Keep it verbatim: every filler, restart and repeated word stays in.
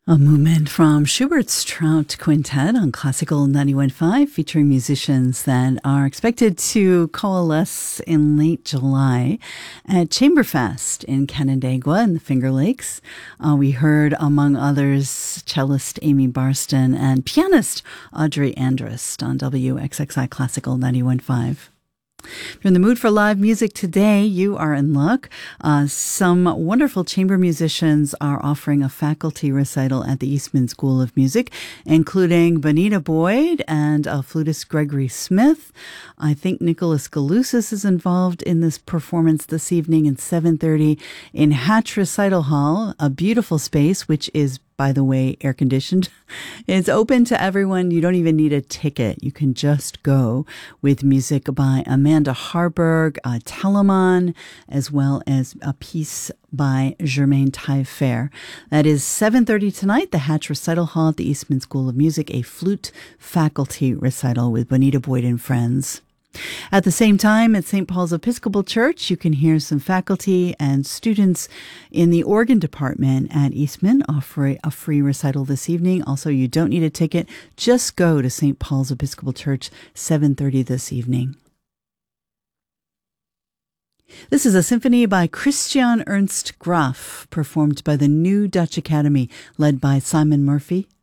A movement from Schubert's Trout Quintet on Classical ninety-one point five, featuring musicians that are expected to coalesce in late July at Chamberfest in Canandaigua in the Finger Lakes. Uh, we heard, among others, cellist Amy Barston and pianist Audrey Andrist on W X X I Classical ninety-one point five. If you're in the mood for live music today, you are in luck. Uh, some wonderful chamber musicians are offering a faculty recital at the Eastman School of Music, including Bonita Boyd and uh, flutist Gregory Smith. I think Nicholas Galusis is involved in this performance this evening at seven thirty in Hatch Recital Hall, a beautiful space, which is, by the way, air conditioned. It's open to everyone. You don't even need a ticket. You can just go, with music by Amanda Harburg, uh, Telemann, as well as a piece by Germaine Taillefer. That is seven thirty tonight, the Hatch Recital Hall at the Eastman School of Music, a flute faculty recital with Bonita Boyd and friends. At the same time, at Saint Paul's Episcopal Church, you can hear some faculty and students in the organ department at Eastman offer a free recital this evening. Also, you don't need a ticket. Just go to Saint Paul's Episcopal Church, seven thirty this evening. This is a symphony by Christian Ernst Graf, performed by the New Dutch Academy, led by Simon Murphy.